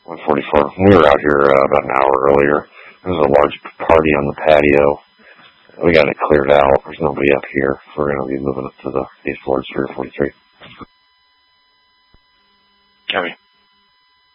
144. We were out here about an hour earlier. There was a large party on the patio. We got it cleared out. There's nobody up here. We're going to be moving up to the 8th floor, 343. Copy.